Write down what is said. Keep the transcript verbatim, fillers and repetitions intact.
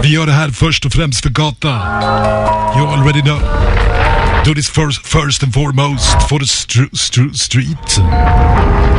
Vi gör det här först och främst för gata. You already know. Do this first, first and foremost for the str- str- street.